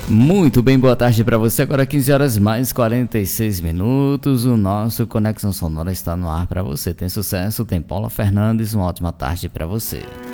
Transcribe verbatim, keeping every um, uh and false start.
Muito bem, boa tarde para você. Agora quinze horas mais quarenta e seis minutos. O nosso Conexão Sonora está no ar para você. Tem sucesso, tem Paula Fernandes. Uma ótima tarde para você.